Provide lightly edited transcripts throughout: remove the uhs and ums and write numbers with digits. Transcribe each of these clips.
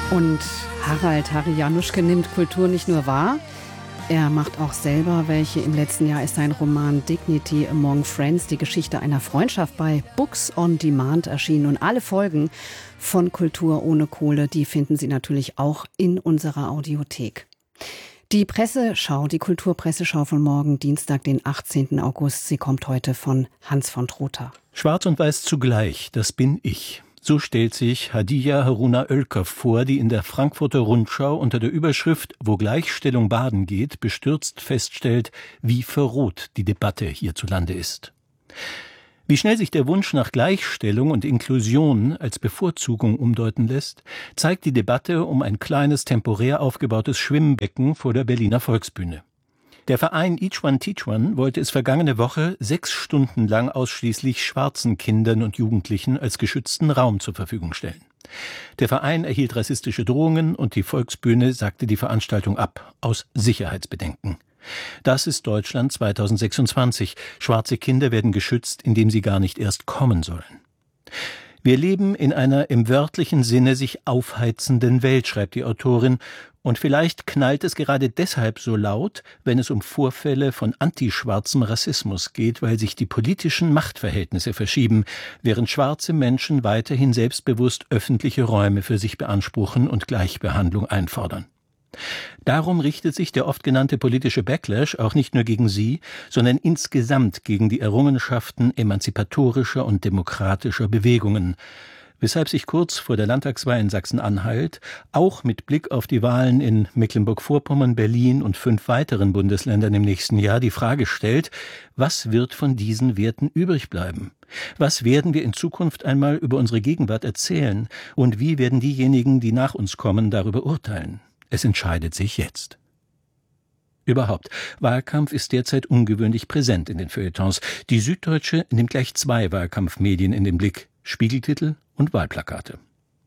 Und Harry Januschke nimmt Kultur nicht nur wahr, er macht auch selber welche. Im letzten Jahr ist sein Roman Dignity Among Friends, die Geschichte einer Freundschaft, bei Books on Demand erschienen. Und alle Folgen von Kultur ohne Kohle, die finden Sie natürlich auch in unserer Audiothek. Die Presseschau, die Kulturpresseschau von morgen, Dienstag, den 18. August, sie kommt heute von Hans von Trotha. Schwarz und Weiß zugleich, das bin ich. So stellt sich Hadiya Haruna Ölker vor, die in der Frankfurter Rundschau unter der Überschrift »Wo Gleichstellung baden geht« bestürzt feststellt, wie verroht die Debatte hierzulande ist. Wie schnell sich der Wunsch nach Gleichstellung und Inklusion als Bevorzugung umdeuten lässt, zeigt die Debatte um ein kleines, temporär aufgebautes Schwimmbecken vor der Berliner Volksbühne. Der Verein Each One Teach One wollte es vergangene Woche 6 Stunden lang ausschließlich schwarzen Kindern und Jugendlichen als geschützten Raum zur Verfügung stellen. Der Verein erhielt rassistische Drohungen und die Volksbühne sagte die Veranstaltung ab, aus Sicherheitsbedenken. Das ist Deutschland 2026. Schwarze Kinder werden geschützt, indem sie gar nicht erst kommen sollen. Wir leben in einer im wörtlichen Sinne sich aufheizenden Welt, schreibt die Autorin, und vielleicht knallt es gerade deshalb so laut, wenn es um Vorfälle von antischwarzem Rassismus geht, weil sich die politischen Machtverhältnisse verschieben, während schwarze Menschen weiterhin selbstbewusst öffentliche Räume für sich beanspruchen und Gleichbehandlung einfordern. Darum richtet sich der oft genannte politische Backlash auch nicht nur gegen sie, sondern insgesamt gegen die Errungenschaften emanzipatorischer und demokratischer Bewegungen, weshalb sich kurz vor der Landtagswahl in Sachsen-Anhalt auch mit Blick auf die Wahlen in Mecklenburg-Vorpommern, Berlin und 5 weiteren Bundesländern im nächsten Jahr die Frage stellt, was wird von diesen Werten übrig bleiben? Was werden wir in Zukunft einmal über unsere Gegenwart erzählen? Und wie werden diejenigen, die nach uns kommen, darüber urteilen? Es entscheidet sich jetzt. Überhaupt, Wahlkampf ist derzeit ungewöhnlich präsent in den Feuilletons. Die Süddeutsche nimmt gleich 2 Wahlkampfmedien in den Blick: Spiegeltitel und Wahlplakate.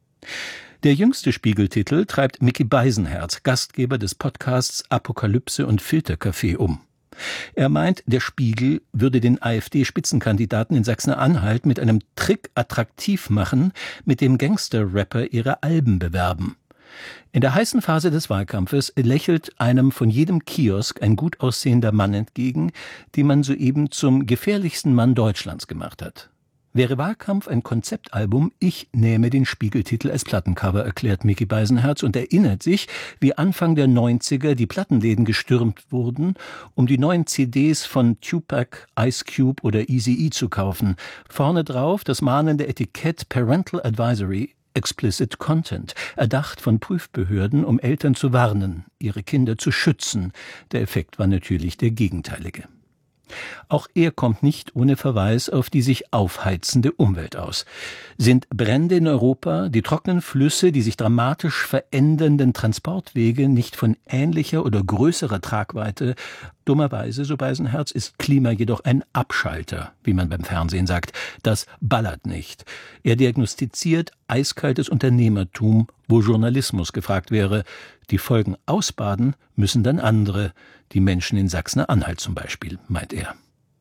Der jüngste Spiegeltitel treibt Micky Beisenherz, Gastgeber des Podcasts Apokalypse und Filterkaffee, um. Er meint, der Spiegel würde den AfD-Spitzenkandidaten in Sachsen-Anhalt mit einem Trick attraktiv machen, mit dem Gangster-Rapper ihre Alben bewerben. In der heißen Phase des Wahlkampfes lächelt einem von jedem Kiosk ein gut aussehender Mann entgegen, den man soeben zum gefährlichsten Mann Deutschlands gemacht hat. Wäre Wahlkampf ein Konzeptalbum, ich nähme den Spiegeltitel als Plattencover, erklärt Micky Beisenherz und erinnert sich, wie Anfang der 90er die Plattenläden gestürmt wurden, um die neuen CDs von Tupac, Ice Cube oder Eazy-E zu kaufen. Vorne drauf das mahnende Etikett Parental Advisory, Explicit Content, erdacht von Prüfbehörden, um Eltern zu warnen, ihre Kinder zu schützen. Der Effekt war natürlich der gegenteilige. Auch er kommt nicht ohne Verweis auf die sich aufheizende Umwelt aus. Sind Brände in Europa, die trockenen Flüsse, die sich dramatisch verändernden Transportwege nicht von ähnlicher oder größerer Tragweite? Dummerweise, so Beisenherz, ist Klima jedoch ein Abschalter, wie man beim Fernsehen sagt. Das ballert nicht. Er diagnostiziert eiskaltes Unternehmertum, wo Journalismus gefragt wäre. Die Folgen ausbaden müssen dann andere, die Menschen in Sachsen-Anhalt zum Beispiel, meint er.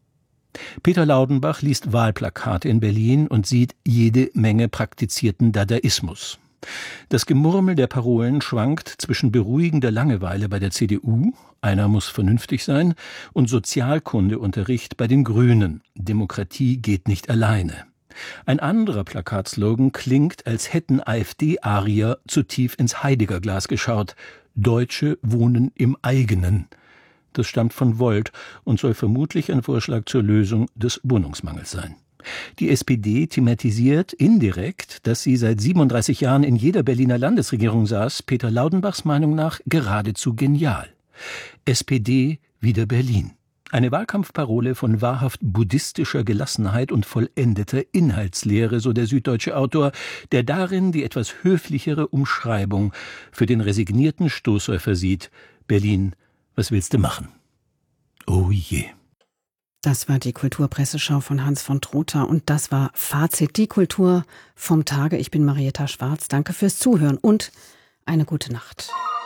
Peter Laudenbach liest Wahlplakate in Berlin und sieht jede Menge praktizierten Dadaismus. Das Gemurmel der Parolen schwankt zwischen beruhigender Langeweile bei der CDU, einer muss vernünftig sein, und Sozialkundeunterricht bei den Grünen, Demokratie geht nicht alleine. Ein anderer Plakatslogan klingt, als hätten AfD-Arier zu tief ins Heidegger-Glas geschaut: Deutsche wohnen im eigenen. Das stammt von Volt und soll vermutlich ein Vorschlag zur Lösung des Wohnungsmangels sein. Die SPD thematisiert indirekt, dass sie seit 37 Jahren in jeder Berliner Landesregierung saß, Peter Laudenbachs Meinung nach geradezu genial. SPD wieder Berlin. Eine Wahlkampfparole von wahrhaft buddhistischer Gelassenheit und vollendeter Inhaltslehre, so der süddeutsche Autor, der darin die etwas höflichere Umschreibung für den resignierten Stoßsäufer sieht: Berlin, was willst du machen? Oh je. Das war die Kulturpresseschau von Hans von Trotha und das war Fazit, die Kultur vom Tage. Ich bin Marietta Schwarz. Danke fürs Zuhören und eine gute Nacht.